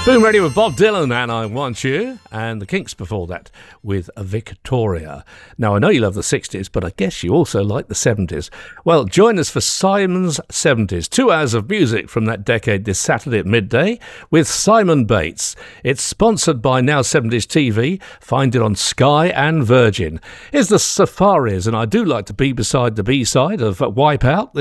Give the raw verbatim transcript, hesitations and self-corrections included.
Boom Radio with Bob Dylan and I Want You, and the Kinks before that with Victoria. Now, I know you love the sixties, but I guess you also like the seventies. Well, join us for Simon's seventies. Two hours of music from that decade this Saturday at midday with Simon Bates. It's sponsored by Now seventies T V. Find it on Sky and Virgin. Here's the Safaris, and I do like to be beside the B-side of Wipeout. This